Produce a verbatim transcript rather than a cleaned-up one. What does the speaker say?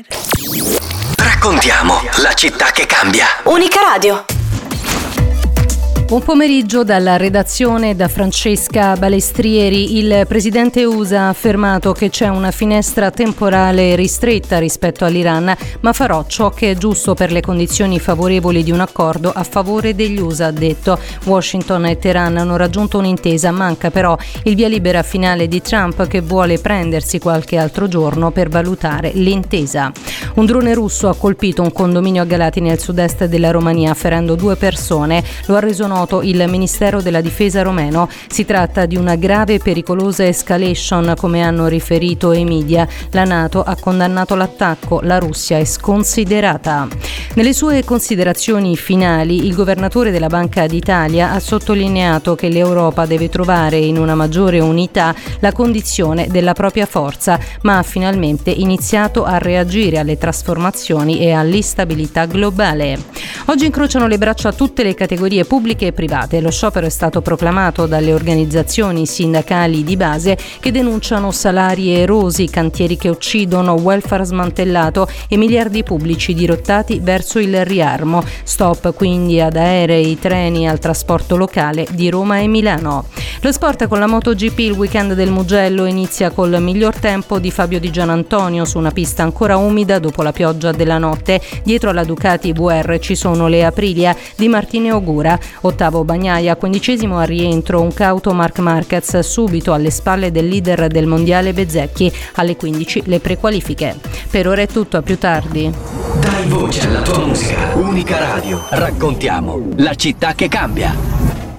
Raccontiamo la città che cambia. Unica Radio. Buon pomeriggio dalla redazione da Francesca Balestrieri. Il presidente U S A ha affermato che c'è una finestra temporale ristretta rispetto all'Iran, ma farò ciò che è giusto per le condizioni favorevoli di un accordo a favore degli U S A, ha detto. Washington e Teheran hanno raggiunto un'intesa, manca però il via libera finale di Trump, che vuole prendersi qualche altro giorno per valutare l'intesa. Un drone russo ha colpito un condominio a Galati nel sud-est della Romania, ferendo due persone. Lo ha reso noto il Ministero della Difesa romeno. Si tratta di una grave e pericolosa escalation, come hanno riferito i media. La NATO ha condannato l'attacco, la Russia è sconsiderata. Nelle sue considerazioni finali, il governatore della Banca d'Italia ha sottolineato che l'Europa deve trovare in una maggiore unità la condizione della propria forza, ma ha finalmente iniziato a reagire alle trasformazioni e all'instabilità globale. Oggi incrociano le braccia tutte le categorie pubbliche e private. Lo sciopero è stato proclamato dalle organizzazioni sindacali di base, che denunciano salari erosi, cantieri che uccidono, welfare smantellato e miliardi pubblici dirottati verso il riarmo. Stop quindi ad aerei, treni, al trasporto locale di Roma e Milano. Lo sport con la MotoGP. Il weekend del Mugello inizia col miglior tempo di Fabio Di Gianantonio su una pista ancora umida dopo la pioggia della notte. Dietro alla Ducati V R ci sono le Aprilia di Martine Ogura. Ottavo Bagnaia, quindicesimo al rientro un cauto Marc Marquez, subito alle spalle del leader del mondiale Bezzecchi. Alle quindici le prequalifiche. Per ora è tutto, a più tardi. Dai voce alla tua musica. Unica Radio. Raccontiamo la città che cambia.